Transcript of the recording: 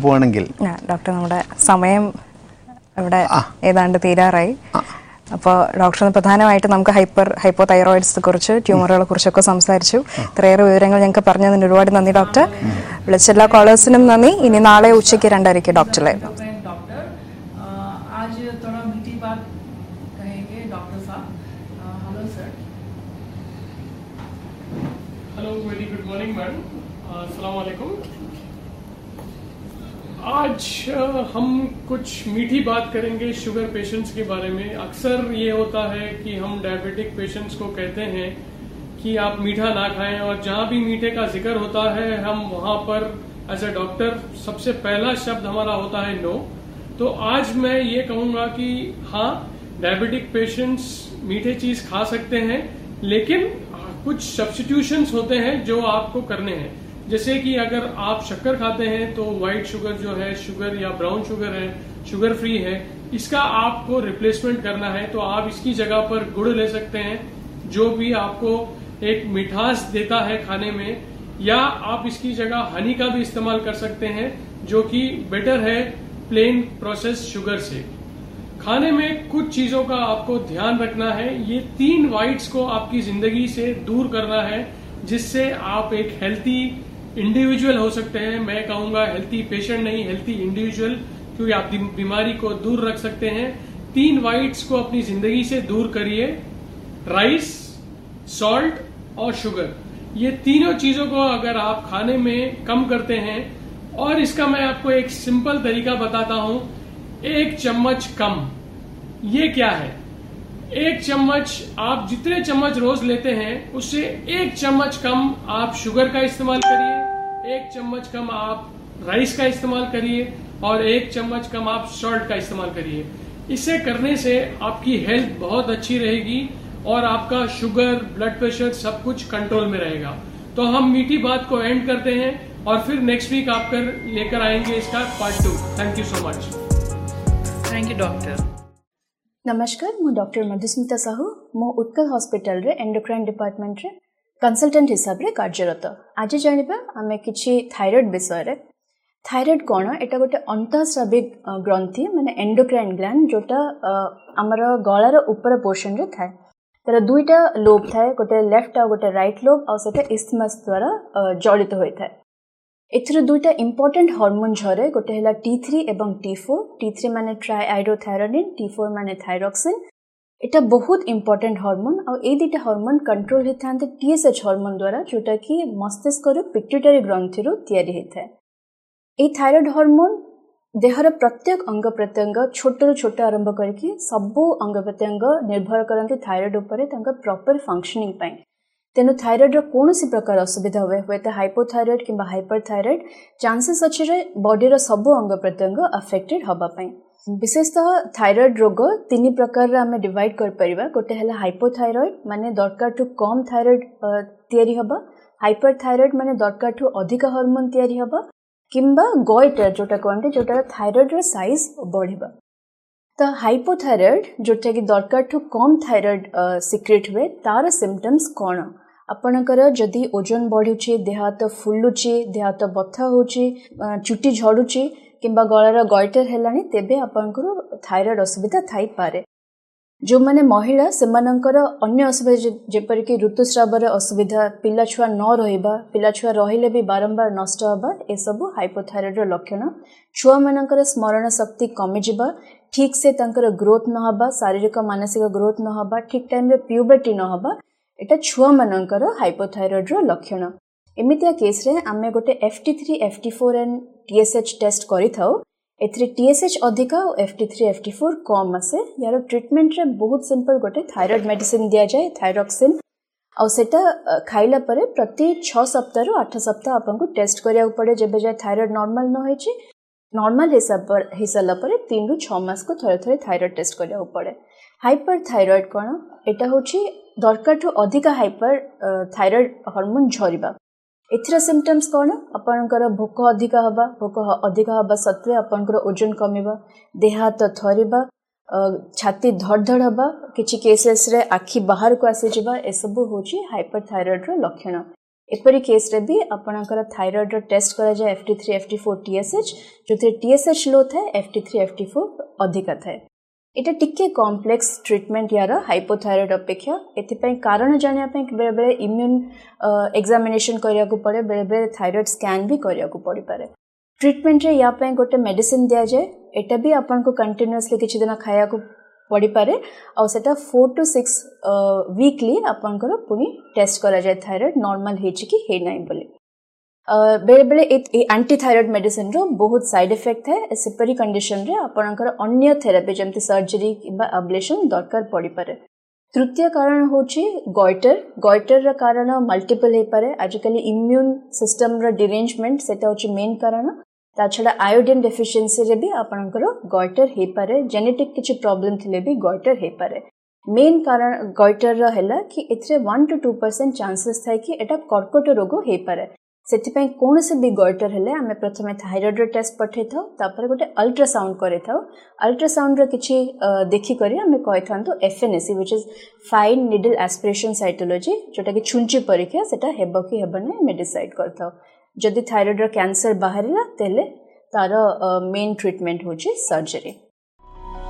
പോകണമെങ്കിൽ ഡോക്ടർ നമ്മുടെ സമയം ഇവിടെ ഏതാണ്ട് തീരാറായി. അപ്പോൾ ഡോക്ടർ പ്രധാനമായിട്ട് നമുക്ക് ഹൈപ്പോ തൈറോയിഡ്സിനെ കുറിച്ച് ട്യൂമറുകളെ കുറിച്ചൊക്കെ സംസാരിച്ചു. ഇത്രയേറെ വിവരങ്ങൾ ഞങ്ങൾക്ക് പറഞ്ഞതിന് ഒരുപാട് നന്ദി ഡോക്ടർ. വിളിച്ച എല്ലാ കോളേഴ്സിനും നന്ദി. ഇനി നാളെ ഉച്ചയ്ക്ക് 2:30 ഡോക്ടറെ. Hello, very good morning madam, अस्सलाम वालेकुम। आज हम कुछ मीठी बात करेंगे शुगर पेशेंट्स के बारे में। अक्सर ये होता है कि हम डायबिटिक पेशेंट्स को कहते हैं कि आप मीठा ना खाएं, और जहां भी मीठे का जिक्र होता है हम वहां पर एज ए डॉक्टर सबसे पहला शब्द हमारा होता है नो। तो आज मैं ये कहूंगा कि हाँ, डायबिटिक पेशेंट्स मीठे चीज खा सकते हैं, लेकिन कुछ सब्स्टिट्यूशंस होते हैं जो आपको करने हैं। जैसे कि अगर आप शक्कर खाते हैं तो व्हाइट शुगर जो है, शुगर या ब्राउन शुगर है, शुगर फ्री है, इसका आपको रिप्लेसमेंट करना है। तो आप इसकी जगह पर गुड़ ले सकते हैं, जो भी आपको एक मिठास देता है खाने में, या आप इसकी जगह हनी का भी इस्तेमाल कर सकते हैं, जो कि बेटर है प्लेन प्रोसेस शुगर से। खाने में कुछ चीजों का आपको ध्यान रखना है। ये 3 वाइट्स को आपकी जिंदगी से दूर करना है, जिससे आप एक हेल्थी इंडिविजुअल हो सकते हैं। मैं कहूंगा हेल्थी पेशेंट नहीं, हेल्थी इंडिविजुअल, क्योंकि आप बीमारी को दूर रख सकते हैं। 3 वाइट्स को अपनी जिंदगी से दूर करिए, राइस, सॉल्ट और शुगर। ये तीनों चीजों को अगर आप खाने में कम करते हैं, और इसका मैं आपको एक सिंपल तरीका बताता हूं, 1 चम्मच कम। ये क्या है? 1 चम्मच, आप जितने चम्मच रोज लेते हैं उससे 1 चम्मच कम आप शुगर का इस्तेमाल करिए, 1 चम्मच कम आप राइस का इस्तेमाल करिए, और 1 चम्मच कम आप सॉल्ट का इस्तेमाल करिए। इसे करने से आपकी हेल्थ बहुत अच्छी रहेगी, और आपका शुगर, ब्लड प्रेशर सब कुछ कंट्रोल में रहेगा। तो हम मीठी बात को एंड करते हैं, और फिर नेक्स्ट वीक आप लेकर आएंगे इसका part 2। Thank you so much. Thank you doctor. नमस्कार, मु डॉक्टर मधुस्मिता साहू। मु उत्कल हॉस्पिटल रे एंडोक्राइन डिपार्टमेंट रे कंसल्टेंट हिसाब रे कार्यरत। आज जानिबा आमे किछि थायराइड विषय रे। थायराइड कोन? एटा गोटे अंतःस्रावी ग्रंथि, माने एंडोक्राइन ग्लैंड, जोटा हमर गळार ऊपर पोर्शन रे थाए। तर 2टा लोब थाए, गोटे लेफ्ट आ गोटे राइट लोब, आ सेटा इस्थमस द्वारा जड़ित होय थाए। एथर 2टा इंपोर्टेंट हार्मोन झरे, गोटे हला T3 एवं T4। T3 माने ट्राइआइडोथायरोनिन, T4 माने थायरॉक्सिन। एटा बहुत इंपोर्टेंट हार्मोन, और ए 2टा हार्मोन कंट्रोल होता TSH हार्मोन द्वारा, जोटा कि मस्तिष्क पिट्यूटरी ग्रंथि तैयारी होता है। ए थायराइड हार्मोन देहर प्रत्येक अंग प्रत्यंग, छोट छोट आरंभ करके सबू अंग प्रत्यंग निर्भर करते थायराइड उपरे तांका प्रॉपर फंक्शनिंग पाई। तेणु थायराइड कौन प्रकार असुविधा हुए, तो हाइपोथायराइड किंबा हाइपरथायराइड, चांसेस अच्छे बॉडीर सब अंग प्रत्यंग अफेक्टेड हवापाई। विशेषतः थायराइड रोग 3 प्रकार आम डिवाइड कर परिबा। गोटे है हाइपोथायराइड, माने दरकार ठू कम थायराइड तैयारी हबा। हाइपरथायराइड माने दरकार ठू अधिक हार्मोन तैयारी हबा, किंबा गोइटर जोटा कहते जोटा थायराइड साइज बढ़िबा। तो हाइपोथायराइड जोटा कि दरकार ठू कम थायराइड सिक्रेट हुए, तार सिम्पटम्स कौन? आपणकर जदि ओजन बढ़ुचे, देह हाथ फुलुचे, देह हाथ बथा होची, चुटी झड़ुची, किंबा गଳାର गॉइटर हेलानी, तेबे आपणकर थायराइड असुविधा थाई पारे। जो माने महिला सेमानंकर अन्य असुविधा जेपरिक ऋतुस्रावर असुविधा, पिला छुआ न रहिबा, पिला छुआ रहिले भी बारंबार नष्ट हबा, ए सब हाइपोथायराइड लक्षण। छुआ मानकर स्मरण शक्ति कमी जिबा, ठीक से तांकर ग्रोथ न हबा, शारीरिक मानसिक ग्रोथ न हबा, ठीक टाइम रे प्यूबर्टी न हबा, एटा छुआ मानकर हाइपोथायराइड लक्षण। एमितिया केस रे आमे गोटे FT3, FT4 and TSH test करि थाउ। एथरे TSH अधिका और FT3, FT4 कम आसे। यार ट्रीटमेंट रे बहुत सिंपल, गोटे थायराइड मेडिसिन दिया जाए, थायरॉक्सिन, और सेटा खाइला परे प्रति 6 सप्ताह रु 8 सप्ताह आपको टेस्ट करिया पड़े। जेबे जाय थायराइड नॉर्मल न होइछि, नॉर्मल हिसाब पर 3 रु 6 मास को थोड़े थोड़े थायराइड टेस्ट करिया पड़े। हाइपरथायराइड कोन? एटा होछि दरकार ठू अधिक हाइपर थायराइड हार्मोन झरिबा। एथरा सिम्पटम्स कौन? आपणकर भोक अधिक हवा, भोक अधिक हवा सत्वे आपणकर ओजन कमिबा, देह हाथ थरिबा, छाती धड़धड़ हवा, किछि केसेस रे आखि बाहर को आसी जिबा, ए सब होछि हाइपरथायराइड रो लक्षण। एपरी केस रे भी आपनकर थायराइड रो टेस्ट करा जाए FT3 FT4 TSH जो TSH लो थाए FT3 FT4 अधिका थाए एटा टिके कॉम्प्लेक्स ट्रीटमेंट यार हाइपोथायराइड अपेक्षा एथिपई कारण जानिया पे बेले बेले इम्यून एग्जामिनेशन करिया को पड़े बेले बेले थायराइड स्कैन भी करिया को पड़ी पारे ट्रीटमेंट रे या पे गोटे मेडिसिन दिया जाए एटा भी आपन को कंटीन्यूअसली किछि दिन खाया को पड़ी पारे और सेटा 4 to 6 वीकली आपन को पुनी टेस्ट करा जाए थायराइड नॉर्मल हेछि कि हे नै बोली बेले बेले एंटी थायराइड मेडिसिन रो बहुत साइड इफेक्ट है सेपरी कंडीशन रे आपनकर अन्य थेरेपी जमति सर्जरी किबा अब्लेशन दरकार पड़ी पारे तृतीय कारण होची गॉइटर रा कारण मल्टीपल हे पारे आजकल इम्यून सिस्टम रा डिरेंजमेंट सेटा होची मेन कारण ता छडा आयोडीन डेफिशिएंसी रे भी आपनकर गॉइटर हे पारे जेनेटिक किछि प्रॉब्लम थिले भी गॉइटर हे पारे मेन कारण गॉइटर रा हैला कि एथरे 1 to 2% चांसेस थाय कि एटा कर्कट रोग हे पारे सेथिपई कोन से भी गॉइटर हेले हमें प्रथमे थायराइड रो टेस्ट पठे थाउ तापर गोटे अल्ट्रासाउंड करे थाउ अल्ट्रासाउंड रो किछि देखि करी हमें कहि थांतो FNAC which is fine needle aspiration cytology जोटा कि छुंची परीक्षा सेटा हेबो कि हेबो नै हमें डिसाइड करथाउ जदि थायराइड रो कैंसर बाहरिला तेले तार मेन ट्रीटमेंट होची सर्जरी